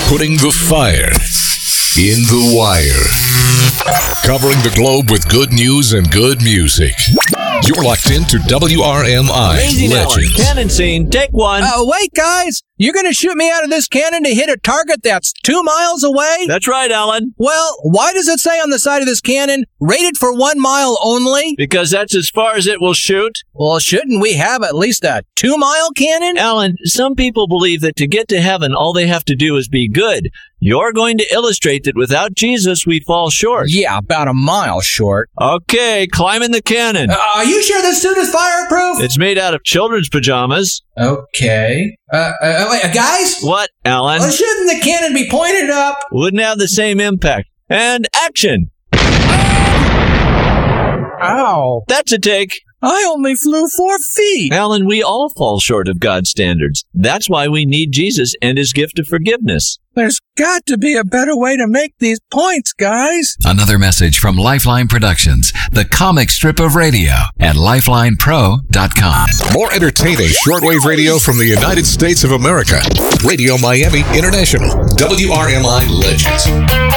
Putting the fire in the wire. Covering the globe with good news and good music. You're locked into WRMI Amazing Legends. Cannon scene, take one. Wait, guys. You're going to shoot me out of this cannon to hit a target that's 2 miles away? That's right, Alan. Well, why does it say on the side of this cannon, rated for 1 mile only? Because that's as far as it will shoot. Well, shouldn't we have at least a 2-mile cannon? Alan, some people believe that to get to heaven, all they have to do is be good. You're going to illustrate that without Jesus, we fall short. Yeah, about a mile short. Okay, climb in the cannon. Are you sure this suit is fireproof? It's made out of children's pajamas. Okay. Wait, guys? What, Alan? Well, shouldn't the cannon be pointed up? Wouldn't have the same impact. And action! Ow. That's a take. I only flew 4 feet. Alan, we all fall short of God's standards. That's why we need Jesus and his gift of forgiveness. There's got to be a better way to make these points, guys. Another message from Lifeline Productions, the comic strip of radio at lifelinepro.com. More entertaining shortwave radio from the United States of America. Radio Miami International. WRMI Legends.